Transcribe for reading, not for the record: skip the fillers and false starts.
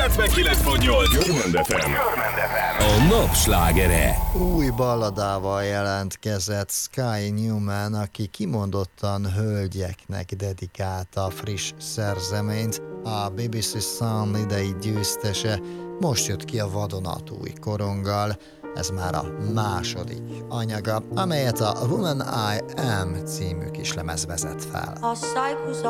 99.8 Görmend FM. A nap slágere. Új balladával jelentkezett Sky Newman, aki kimondottan hölgyeknek dedikálta a friss szerzeményt. A BBC Sound idei győztese most jött ki a vadonatúj koronggal. Ez már a második anyaga, amelyet a Woman I Am című kislemez vezet fel.